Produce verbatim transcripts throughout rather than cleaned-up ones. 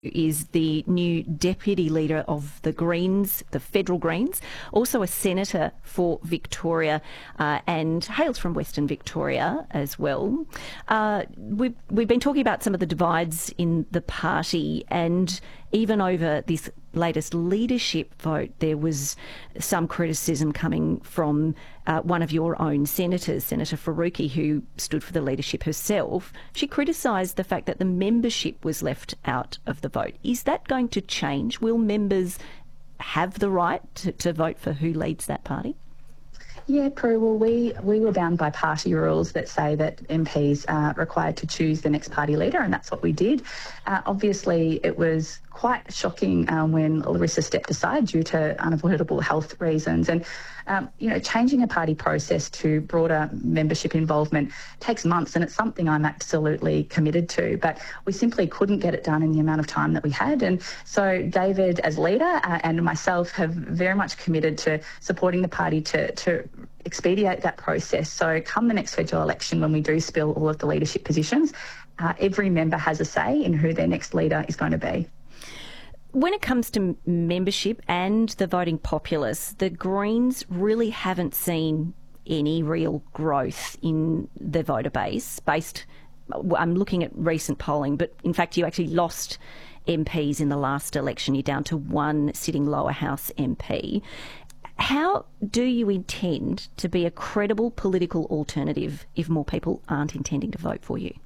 is the new deputy leader of the Greens, the federal Greens, also a senator for Victoria, uh, and hails from Western Victoria as well. Uh, we've, we've been talking about some of the divides in the party, and even over this latest leadership vote, there was some criticism coming from uh, one of your own senators, Senator Faruqi, who stood for the leadership herself. She criticised the fact that the membership was left out of the vote. Is that going to change? Will members have the right to, to vote for who leads that party? Yeah, Prue, well, we, we were bound by party rules that say that M Ps are required to choose the next party leader, and that's what we did. Uh, obviously, it was quite shocking um, when Larissa stepped aside due to unavoidable health reasons. And, um, you know, changing a party process to broader membership involvement takes months, and it's something I'm absolutely committed to. But we simply couldn't get it done in the amount of time that we had. And so David, as leader, uh, and myself have very much committed to supporting the party to, to expedite that process. So come the next federal election, when we do spill all of the leadership positions, uh, every member has a say in who their next leader is going to be. When it comes to membership and the voting populace, the Greens really haven't seen any real growth in the voter base. Based, I'm looking at recent polling, but in fact you actually lost M Ps in the last election. You're down to one sitting lower house M P. How do you intend to be a credible political alternative if more people aren't intending to vote for you?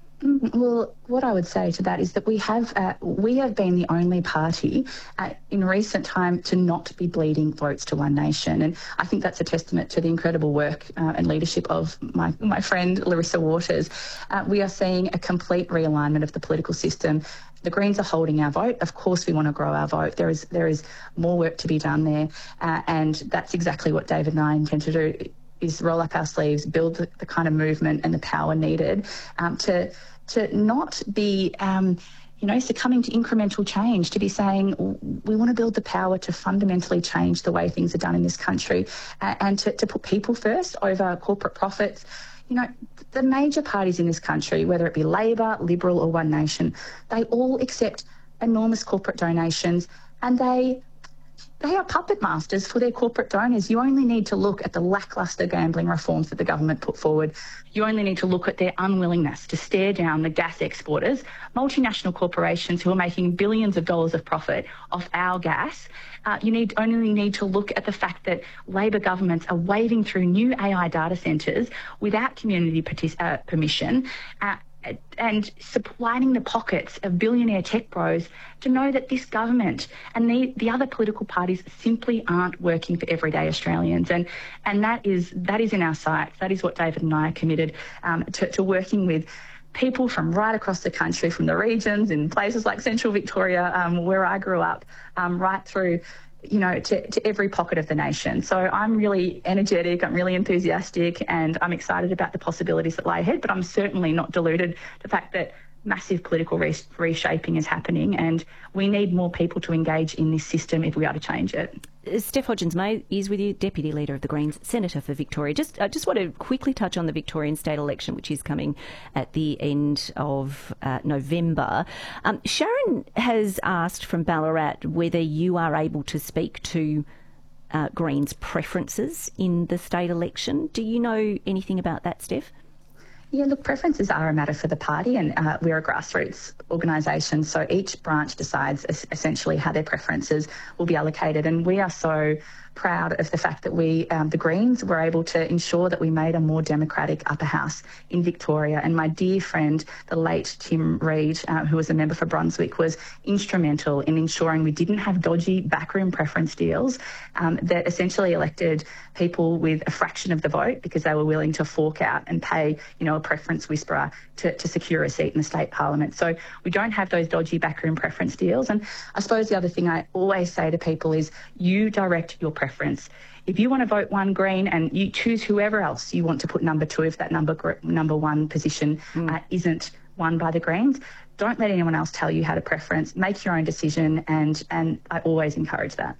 Well, what I would say to that is that we have uh, we have been the only party uh, in recent time to not be bleeding votes to One Nation, and I think that's a testament to the incredible work uh, and leadership of my my friend Larissa Waters. Uh, we are seeing a complete realignment of the political system. The Greens are holding our vote. Of course, we want to grow our vote. There is there is more work to be done there, uh, and that's exactly what David and I intend to do. Is roll up our sleeves, build the, the kind of movement and the power needed um, to to not be, um, you know, succumbing to incremental change, to be saying we want to build the power to fundamentally change the way things are done in this country, uh, and to, to put people first over corporate profits. You know, the major parties in this country, whether it be Labor, Liberal or One Nation, they all accept enormous corporate donations, and they They are puppet masters for their corporate donors. You only need to look at the lacklustre gambling reforms that the government put forward. You only need to look at their unwillingness to stare down the gas exporters, multinational corporations who are making billions of dollars of profit off our gas. Uh, you need only need to look at the fact that Labor governments are waving through new A I data centres without community partic- uh, permission, uh, and supplying the pockets of billionaire tech bros to know that this government and the, the other political parties simply aren't working for everyday Australians. And and that is that is in our sights. That is what David and I are committed um, to, to working with people from right across the country, from the regions in places like Central Victoria, um, where I grew up, um, right through you know, to, to every pocket of the nation. So I'm really energetic, I'm really enthusiastic, and I'm excited about the possibilities that lie ahead, but I'm certainly not deluded the fact that massive political re- reshaping is happening, and we need more people to engage in this system if we are to change it. Steph Hodgins-May is with you, Deputy Leader of the Greens, Senator for Victoria. Just, I just want to quickly touch on the Victorian state election, which is coming at the end of uh, November. Um, Sharon has asked from Ballarat whether you are able to speak to uh, Greens' preferences in the state election. Do you know anything about that, Steph? Yeah, look, preferences are a matter for the party, and uh, we're a grassroots organisation, so each branch decides es- essentially how their preferences will be allocated, and we are so proud of the fact that we, um, the Greens, were able to ensure that we made a more democratic upper house in Victoria. And my dear friend, the late Tim Reid, uh, who was a member for Brunswick, was instrumental in ensuring we didn't have dodgy backroom preference deals um, that essentially elected people with a fraction of the vote because they were willing to fork out and pay, you know, a preference whisperer to, to secure a seat in the state parliament. So we don't have those dodgy backroom preference deals. And I suppose the other thing I always say to people is you direct your preference. If you want to vote one Green and you choose whoever else you want to put number two if that number number one position mm. uh, isn't won by the Greens, don't let anyone else tell you how to preference. Make your own decision, and and I always encourage that.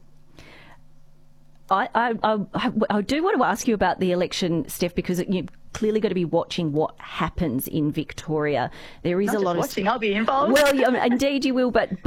I, I, I, I do want to ask you about the election, Steph, because you've clearly got to be watching what happens in Victoria. There is Not a just lot watching, of I'll be involved. Well, indeed you will, but.